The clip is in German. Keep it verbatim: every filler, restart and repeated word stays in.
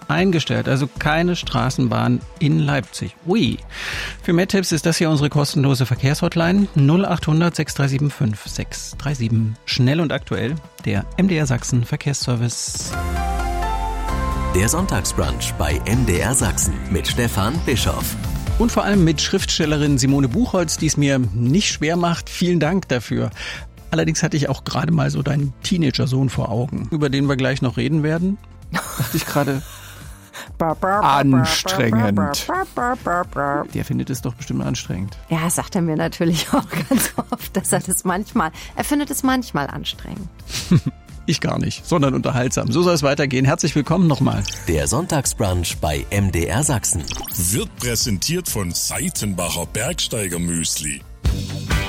eingestellt, also keine Straßenbahn in Leipzig. Ui. Für mehr Tipps ist das hier unsere kostenlose Verkehrshotline null acht hundert sechs drei sieben fünf sechs drei sieben. Schnell und aktuell, der M D R Sachsen Verkehrsservice. Der Sonntagsbrunch bei M D R Sachsen mit Stefan Bischoff. Und vor allem mit Schriftstellerin Simone Buchholz, die es mir nicht schwer macht. Vielen Dank dafür. Allerdings hatte ich auch gerade mal so deinen Teenager-Sohn vor Augen, über den wir gleich noch reden werden. Dachte ich gerade, anstrengend. Der findet es doch bestimmt anstrengend. Ja, das sagt er mir natürlich auch ganz oft, dass er das manchmal, er findet es manchmal anstrengend. Ich gar nicht, sondern unterhaltsam. So soll es weitergehen. Herzlich willkommen nochmal. Der Sonntagsbrunch bei M D R Sachsen wird präsentiert von Seitenbacher Bergsteiger Müsli.